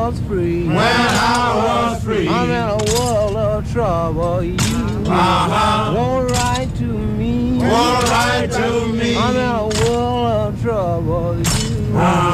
was free. When I was free. I'm in a world of trouble. You won't write to me. Won't write to me. I'm in a world of trouble. You